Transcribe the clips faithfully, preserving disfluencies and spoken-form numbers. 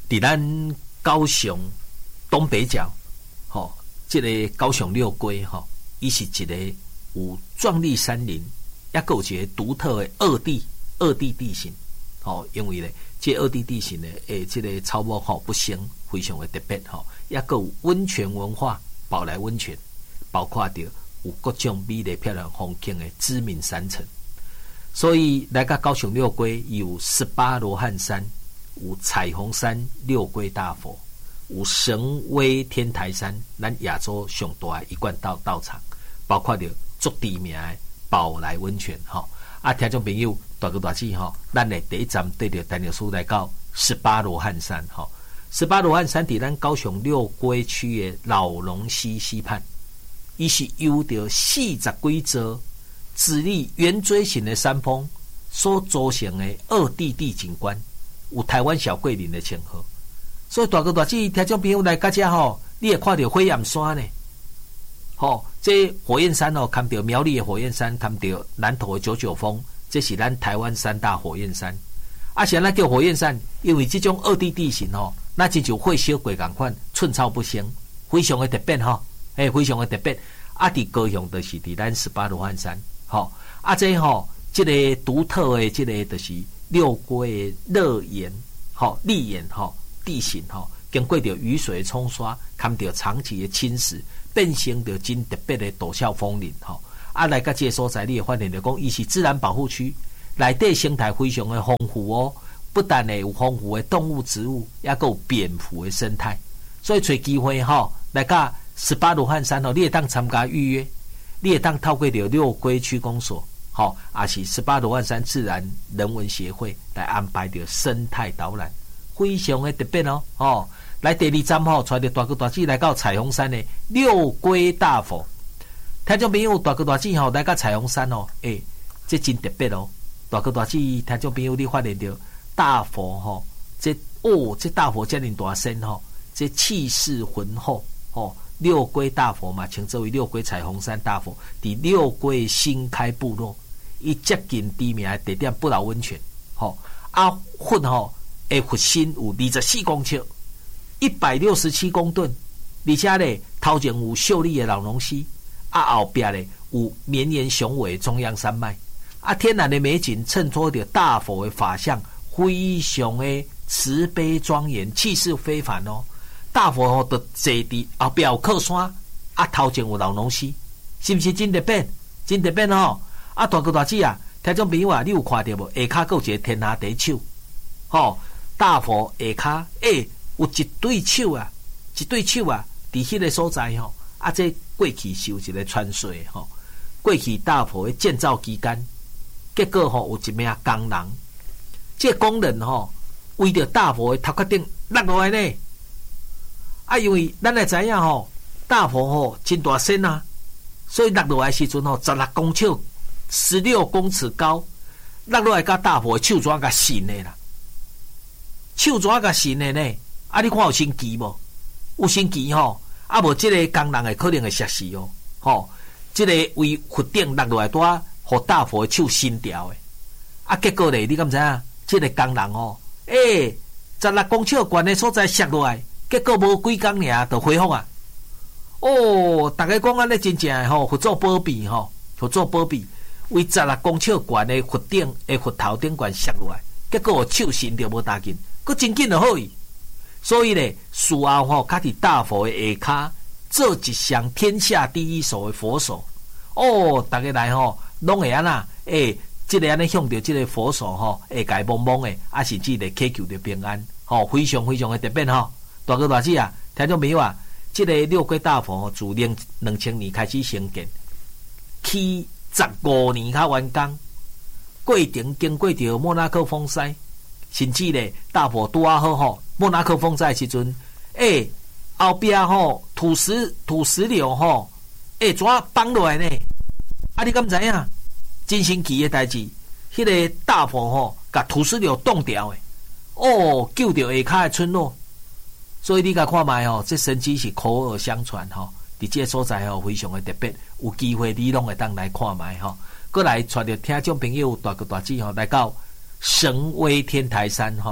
伫咱高雄东北角，吼、哦，这个高雄六龟吼，伊、哦、是一个有壮丽山林，也有一个独特的二地二地地形，吼、哦，因为咧，这二地地形咧，诶，这个草木吼不生，非常的特别吼，也有温泉文化，宝来温泉，包括着有各种美丽漂亮风景的知名山城。所以来到高雄六龟有十八罗汉山，有彩虹山六龟大佛，有神威天台山，咱亚洲上大的一贯道道场，包括着足知名的宝来温泉吼。啊，听众朋友，大哥大姐吼，咱的第一站对着陈老师来到十八罗汉山吼。十八罗汉山伫咱高雄六龟区的老龙溪西畔，伊是由着四十几座直立圆锥形的山峰所组成的二地地景观，有台湾小桂林的称号。所以大哥大姐听众朋友来到这吼，你会看到火焰山呢。吼、哦，这火焰山哦，看到苗栗的火焰山，看到南投的九九峰，这是咱台湾三大火焰山。啊，像咱叫火焰山，因为这种二地地形吼，那就像火烧过同款，寸草不生，非常的特别吼，诶，非常的特别。啊，伫高雄就是伫咱十八罗汉山。吼、哦，啊，这吼、個，这个独特的这个就是六龟的热岩，吼、砾岩，吼、地形，吼，经过着雨水冲刷，看到长期的侵蚀，变成着真特别的陡峭峰林，吼、啊，来到这个所在，你会发现着讲，伊是自然保护区，内底生态非常的丰富哦，不但呢有丰富的动物、植物，也有蝙蝠的生态，所以找机会吼，来到十八罗汉山吼，你会当参加预约。你会当透过着六龟区公所，吼，也是十八罗汉山自然人文协会来安排着生态导览，非常的特别哦。哦，来第二站吼，带着大哥大姐来到彩虹山的六龟大佛。听众朋友，大哥大姐吼来到彩虹山哦，诶、欸，这真特别哦。大哥大姐，听众朋友，你发现着大佛吼，这哦，这大佛这么大身吼，这气势浑厚哦。六龟大佛嘛，称之为六龟彩虹山大佛，伫六龟新开部落，伊接近知名的地点不老温泉，吼、哦、啊佛吼的佛身有二十四公尺，一百六十七公吨，而且咧头前有秀丽的老龙溪，啊后壁咧有绵延雄伟的中央山脉，啊天然的美景衬托着大佛的法相，非常的慈悲庄严，气势非凡哦。大佛吼，就坐伫后壁有靠山，啊头前有老龙溪，是不是真特别？真特别吼！啊大哥大姐啊，听众朋友啊，你有看到无？下骹还有一个天下第一手，吼、哦！大佛下骹诶，有一对手啊，一对手啊，伫迄个所在吼，啊这过去是有一个传说吼，过去大佛的建造期间，结果吼有一名工人，这个、工人吼为着大佛的头壳顶落落来呢。啊，因为咱来知影吼，大佛吼真大身啊，所以落落来时阵吼，十六公尺、十六公尺高，落落来甲大佛的手爪甲伸的啦，手爪甲伸的呢。啊，你看有神奇无？有神奇吼，啊无这个工人会可能会摔死哦，吼，这个为佛顶落落来多，互大佛的手伸掉的。啊，结果咧，你敢知影？这个工人吼，诶、欸，十六公尺悬的所在摔落来。结果无几工尔就恢复啊！哦，大家讲安尼真正诶吼，佛祖保庇吼，佛祖保庇，为十六公尺悬诶佛顶诶佛头顶悬摔落来，结果手伸着无大紧，佫真紧就好伊。所以咧，事后吼，较伫大佛诶下骹做一项天下第一手诶佛手。哦，大家来吼，拢会安那诶，即、這個安尼向着即个佛手吼，会家蒙蒙诶，啊甚至咧祈求着平安，吼、哦，非常非常诶特别吼。大哥大姐啊，听众朋友啊，这个六龟大佛自两两千年开始兴建，起十五年才完工，过程经过着莫纳克风灾，甚至咧大佛拄啊好吼，莫纳克风灾时阵，诶、欸、后壁吼土石土石流吼，诶怎放落来呢？啊，你敢知影？真神奇的代志，迄、那个大佛吼，甲土石流冻掉诶，哦，救着下骹的村落。所以你甲看卖吼，这神迹是口耳相传吼，伫这个所在吼非常的特别，有机会你拢会当来看卖吼。过来带着听众朋友大哥大姐吼来到神威天台山吼，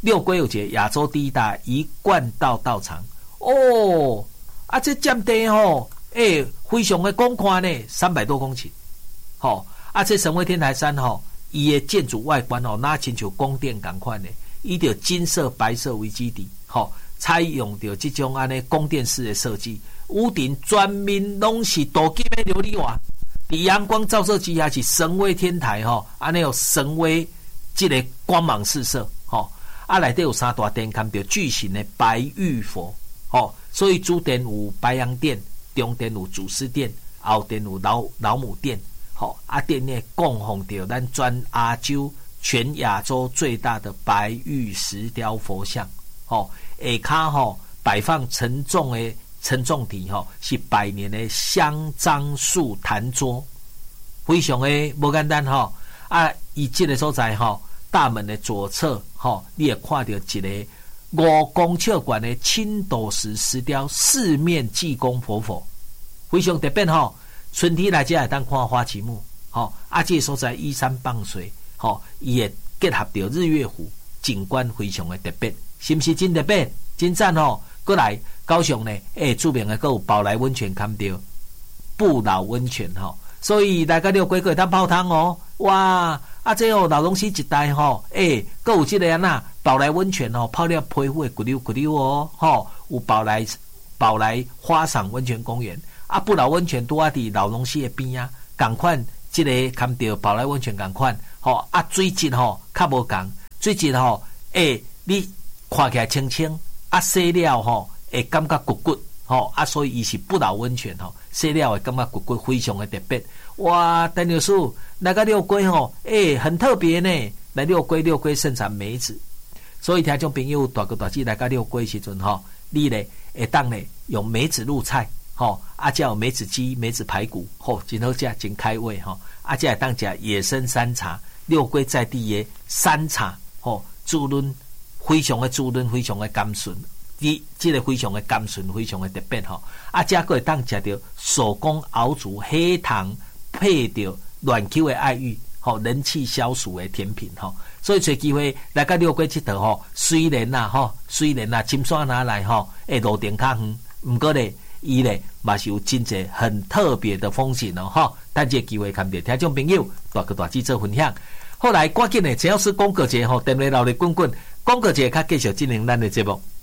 六龟有一个亚洲第一大一贯道道场哦，啊，这占地吼，诶、欸，非常的广阔呢，三百多公顷，吼、哦，啊，这神威天台山吼，伊的建筑外观吼，那亲像宫殿同款的，伊着金色、白色为基底，吼、哦，采用着这种安尼宫殿式的设计，屋顶全面拢是镀金的琉璃瓦，伫阳光照射之下是神威天台吼，安尼有神威这个光芒四射，吼、哦。啊，内底有三大殿，看到巨型的白玉佛，哦，所以主殿有白羊殿，中殿有祖师殿，后殿有老老母殿，好、哦，啊殿内供奉着咱全亚洲、全亚洲最大的白玉石雕佛像，哦，下骹吼摆放沉重的沉重体，吼、哦、是百年的香樟树坛桌，非常的无简单，吼、哦、啊，伊这个所在，吼、哦。大门的左侧，吼，你也看到一个五公尺高的青斗石石雕四面济公活佛，非常特别吼。春天来这会当看花旗木，吼，啊，这个所在依山傍水，吼，伊也结合着日月湖景观，非常的特别，是不是真特别？真赞吼！过来高雄呢，诶、欸，著名的还有宝来温泉看到不老温泉吼，所以大家六龟可以当泡汤哦，哇！啊，这哦老东西一代吼，诶，佮有这个啊那宝来温泉吼，泡了皮肤会骨溜骨溜哦，吼，有宝来宝来花赏温泉公园，啊，不老温泉拄啊伫老东西的边啊，共款这个看到宝来温泉共款，吼，啊，水质吼较无共，水质吼，诶，你看起来清清，啊，洗了吼，会感觉骨骨，吼，啊，所以伊是不老温泉吼，洗了会感觉骨骨非常的特别。哇，陈老师，那个六龟吼，诶、欸，很特别呢。来六龟，六龟盛产梅子，所以听众朋友大哥大姐来个六龟时阵吼，你咧会当咧用梅子入菜，吼，啊，叫梅子鸡、梅子排骨，吼，真好食，真开胃吼，啊，这会当食野生山茶，六龟在地的山茶，吼，滋润，非常的滋润，非常的甘顺。ဒီ即個非常的甘順，非常的特別吼，啊，這個會當食到手工熬煮黑糖配着暖 Q 的愛玉，吼，人氣消暑的甜品吼，所以找機會來個六龜佚佗吼，雖然啊吼，雖然啊金山拿來吼，誒路程較遠，毋過咧伊咧嘛是有真濟很特別的風景哦吼，等這個機會看到聽眾朋友大個大姐做分享。後來趕緊咧，只要是廣告節吼，電話鬧咧滾滾，廣告節較繼續進行咱的節目。